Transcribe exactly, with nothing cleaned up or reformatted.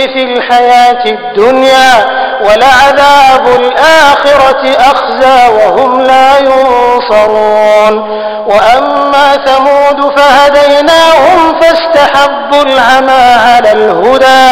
في الحياة الدنيا ولعذاب الآخرة أخزى وهم لا ينصرون وأما ثمود فهديناهم فاستحبوا العمى على الهدى